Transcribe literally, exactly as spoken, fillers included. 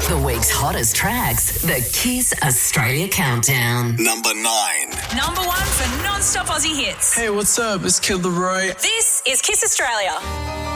The week's hottest tracks, the Kiss Australia Countdown. Number nine. Number one for non-stop Aussie hits. Hey, what's up? It's Kid Laroi. This is Kiss Australia.